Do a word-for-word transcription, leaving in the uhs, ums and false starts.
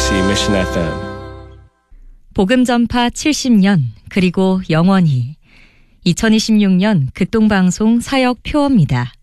케이비에스 Mission 에프엠. 복음 전파 칠십 년 그리고 영원히 이천이십육 년 극동방송 사역 표어입니다.